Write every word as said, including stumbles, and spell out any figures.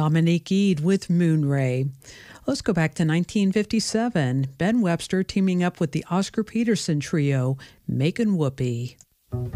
Dominique Eade with Moonray. Let's go back to nineteen fifty-seven. Ben Webster teaming up with the Oscar Peterson Trio, Makin' Whoopee.